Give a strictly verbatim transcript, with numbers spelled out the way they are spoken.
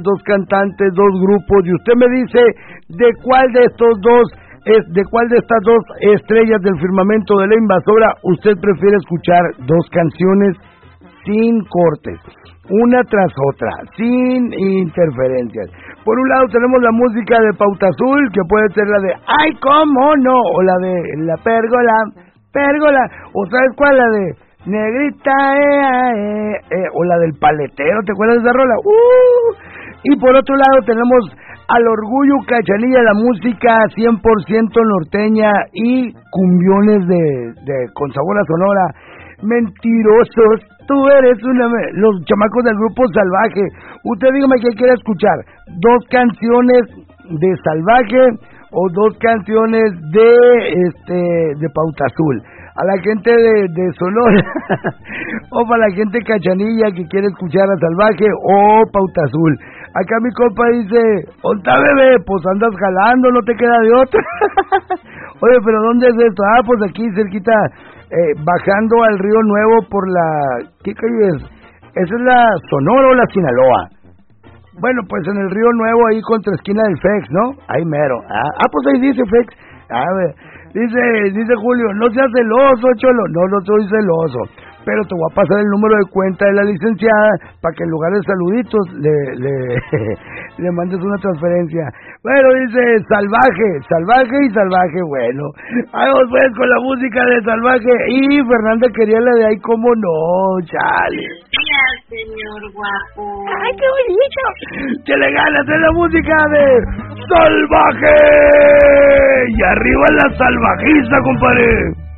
dos cantantes, dos grupos, y usted me dice de cuál de estos dos, es de cuál de estas dos estrellas del firmamento de la invasora usted prefiere escuchar dos canciones sin cortes, una tras otra, sin interferencias. Por un lado tenemos la música de Pauta Azul, que puede ser la de ¡ay, cómo no! O la de La Pérgola, Pérgola, o ¿sabes cuál? La de Negrita, eh, eh, eh, o la del Paletero, ¿te acuerdas de esa rola? ¡Uh! Y por otro lado tenemos al Orgullo Cachanilla, la música cien por ciento norteña y cumbiones de, de con sabor a Sonora. Mentirosos, tú eres una... Los chamacos del grupo Salvaje. Usted dígame qué quiere escuchar, dos canciones de Salvaje o dos canciones de este de Pauta Azul. A la gente de, de Sonora o para la gente Cachanilla que quiere escuchar a Salvaje o Pauta Azul. Acá mi compa dice, ¿onta bebé? Pues andas jalando, no te queda de otra. Oye, pero ¿dónde es esto? Ah, pues aquí cerquita, eh, bajando al Río Nuevo por la... ¿Qué calle es? ¿Esa es la Sonora o la Sinaloa? Bueno, pues en el Río Nuevo, ahí contra esquina del Fex, ¿no? Ahí mero. Ah, ah pues ahí dice Fex. A ver, dice, dice Julio, no seas celoso, cholo. No, no soy celoso, pero te voy a pasar el número de cuenta de la licenciada para que en lugar de saluditos le, le, le mandes una transferencia. Bueno, dice Salvaje, Salvaje y Salvaje, bueno. Vamos pues con la música de Salvaje. Y Fernanda quería la de ahí, como no, chale. Señor guapo. ¡Ay, qué bonito! ¡Que le ganas de la música de Salvaje! ¡Y arriba la salvajiza, compadre!